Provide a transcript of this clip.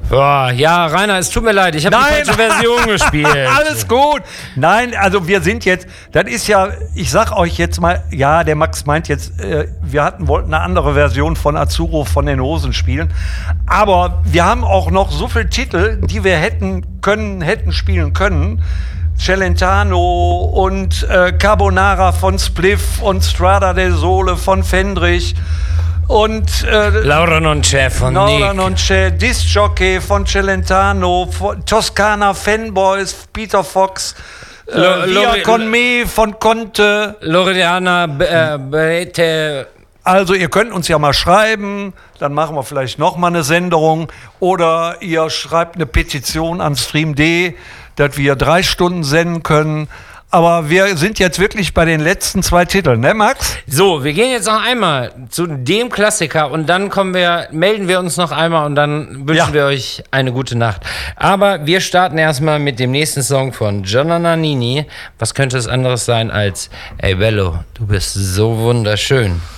Boah, ja, Rainer, es tut mir leid, ich habe die falsche Version gespielt. Alles gut. Nein, also wir sind jetzt, das ist ja, ich sag euch jetzt mal, ja, der Max meint jetzt, wir wollten eine andere Version von Azzurro von den Hosen spielen, aber wir haben auch noch so viele Titel, die wir hätten spielen können. Celentano und Carbonara von Spliff und Strada del Sole von Fendrich. Und Laura Non C'è von Laura Nick. Non C'è, Disc-Jockey von Celentano, Toskana Fanboys, Peter Fox, Via con me von Conte. Loredana Brete. Also ihr könnt uns ja mal schreiben, dann machen wir vielleicht noch mal eine Senderung. Oder ihr schreibt eine Petition an Stream.de, dass wir 3 Stunden senden können. Aber wir sind jetzt wirklich bei den letzten 2 Titeln, ne Max? So, wir gehen jetzt noch einmal zu dem Klassiker und dann melden wir uns noch einmal und dann wünschen wir euch eine gute Nacht. Aber wir starten erstmal mit dem nächsten Song von Gianna Nannini. Was könnte es anderes sein als Ey Bello, du bist so wunderschön.